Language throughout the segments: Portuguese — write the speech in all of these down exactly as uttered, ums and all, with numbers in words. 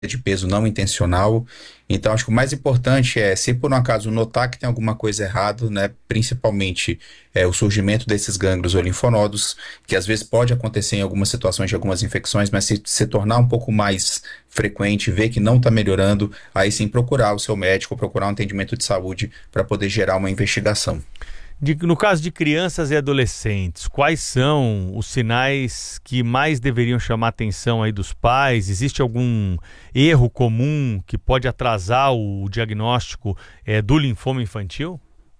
de peso não intencional. Então, acho que o mais importante é, se por um acaso notar que tem alguma coisa errada, né, principalmente é, o surgimento desses gânglios ou linfonodos, que às vezes pode acontecer em algumas situações de algumas infecções, mas se se tornar um pouco mais frequente, ver que não está melhorando, aí sim procurar o seu médico, procurar um atendimento de saúde para poder gerar uma investigação. De- no caso de crianças e adolescentes, quais são os sinais que mais deveriam chamar a atenção aí dos pais? Existe algum erro comum que pode atrasar o diagnóstico eh, do linfoma infantil?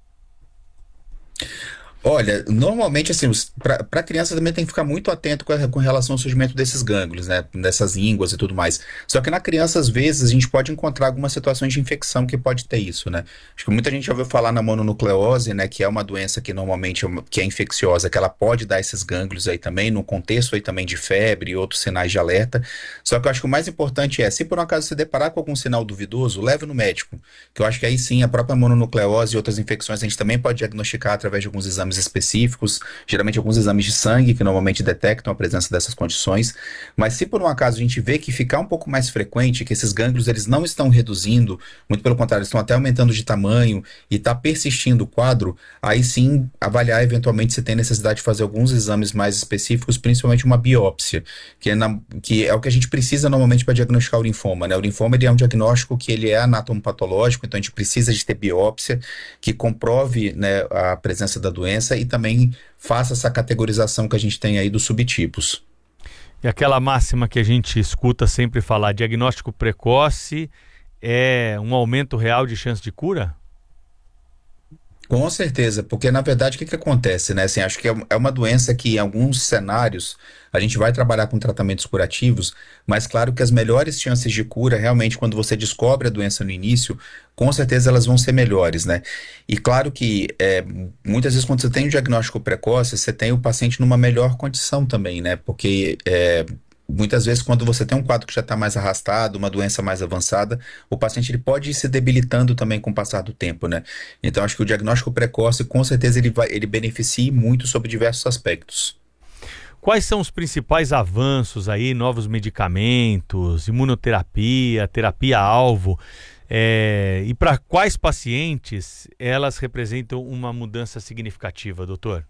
Olha, normalmente, assim, para criança também tem que ficar muito atento com, a- com relação ao surgimento desses gânglios, né? Dessas línguas e tudo mais. Só que na criança, às vezes, a gente pode encontrar algumas situações de infecção que pode ter isso, né? Acho que muita gente já ouviu falar na mononucleose, né? Que é uma doença que normalmente é uma- que é infecciosa, que ela pode dar esses gânglios aí também, no contexto aí também de febre e outros sinais de alerta. Só que eu acho que o mais importante é, se por um acaso se deparar com algum sinal duvidoso, leve no médico. Que eu acho que aí sim, a própria mononucleose e outras infecções a gente também pode diagnosticar através de alguns exames específicos, geralmente alguns exames de sangue que normalmente detectam a presença dessas condições. Mas se por um acaso a gente vê que ficar um pouco mais frequente, que esses gânglios eles não estão reduzindo, muito pelo contrário, eles estão até aumentando de tamanho e está persistindo o quadro, aí sim avaliar eventualmente se tem necessidade de fazer alguns exames mais específicos, principalmente uma biópsia, que é, na- que é o que a gente precisa normalmente para diagnosticar o linfoma, né? O linfoma ele é um diagnóstico que ele é anatomopatológico, então a gente precisa de ter biópsia que comprove, né, a presença da doença e também faça essa categorização que a gente tem aí dos subtipos. E aquela máxima que a gente escuta sempre falar, diagnóstico precoce é um aumento real de chance de cura? Com certeza, porque na verdade o que que acontece, né? Assim, acho que é um- é uma doença que em alguns cenários a gente vai trabalhar com tratamentos curativos, mas claro que as melhores chances de cura, realmente, quando você descobre a doença no início, com certeza elas vão ser melhores, né? E claro que é, muitas vezes quando você tem um diagnóstico precoce, você tem o paciente numa melhor condição também, né? Porque é, muitas vezes quando você tem um quadro que já está mais arrastado, uma doença mais avançada, o paciente ele pode ir se debilitando também com o passar do tempo, né? Então, acho que o diagnóstico precoce, com certeza, ele vai, ele beneficia muito sobre diversos aspectos. Quais são os principais avanços aí, novos medicamentos, imunoterapia, terapia-alvo, eh, e para quais pacientes elas representam uma mudança significativa, doutor?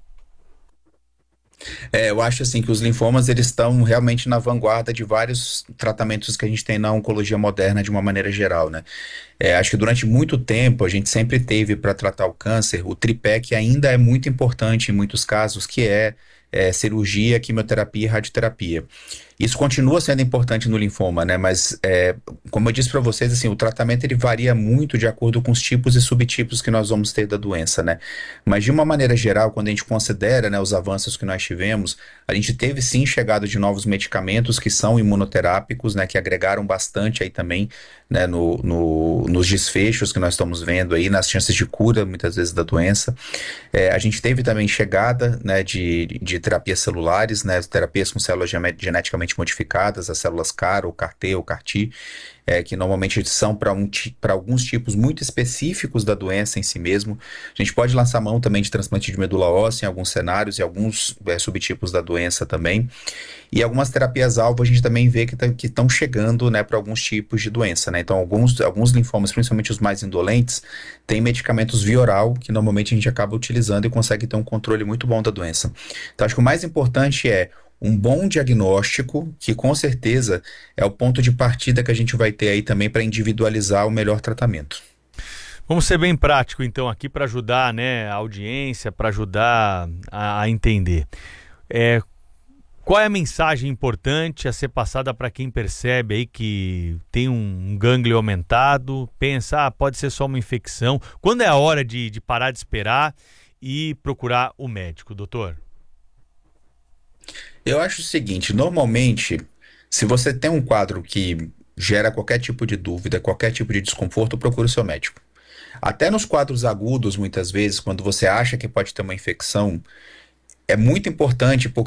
É, eu acho assim que os linfomas eles estão realmente na vanguarda de vários tratamentos que a gente tem na oncologia moderna de uma maneira geral, né? É, acho que durante muito tempo a gente sempre teve para tratar o câncer o tripé que ainda é muito importante em muitos casos, que é, é, cirurgia, quimioterapia e radioterapia. Isso continua sendo importante no linfoma, né? Mas, é, como eu disse para vocês, assim, o tratamento ele varia muito de acordo com os tipos e subtipos que nós vamos ter da doença, né? Mas, de uma maneira geral, quando a gente considera, né, os avanços que nós tivemos, a gente teve sim chegada de novos medicamentos que são imunoterápicos, né? Que agregaram bastante aí também, né, no, no- nos desfechos que nós estamos vendo aí, nas chances de cura, muitas vezes, da doença. É, a gente teve também chegada, né, de, de terapias celulares, né, terapias com células gene- geneticamente modificadas, as células C A R, ou C A R T, ou C A R T, é, que normalmente são para um, ti- para alguns tipos muito específicos da doença em si mesmo. A gente pode lançar mão também de transplante de medula óssea em alguns cenários e alguns é, subtipos da doença também. E algumas terapias-alvo a gente também vê que tá- que estão chegando, né, para alguns tipos de doença, né? Então, alguns, alguns linfomas, principalmente os mais indolentes, têm medicamentos via oral que normalmente a gente acaba utilizando e consegue ter um controle muito bom da doença. Então, acho que o mais importante é um bom diagnóstico, que com certeza é o ponto de partida que a gente vai ter aí também para individualizar o melhor tratamento. Vamos ser bem prático então aqui para ajudar, né, a audiência, para ajudar a, a entender. É, qual é a mensagem importante a ser passada para quem percebe aí que tem um, um gânglio aumentado, pensa, ah, pode ser só uma infecção. Quando é a hora de, de parar de esperar e procurar o médico, doutor? Eu acho o seguinte, normalmente, se você tem um quadro que gera qualquer tipo de dúvida, qualquer tipo de desconforto, procure o seu médico. Até nos quadros agudos, muitas vezes, quando você acha que pode ter uma infecção, é muito importante